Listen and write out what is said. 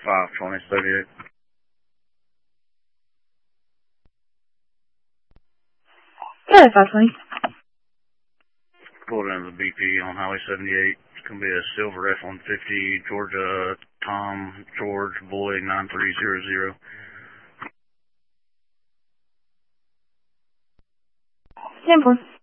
52038. Good, 520. Pulled into the BP on Highway 78. It's going to be a silver F-150, Georgia, Tom, George, Boy, 9300. 10-4.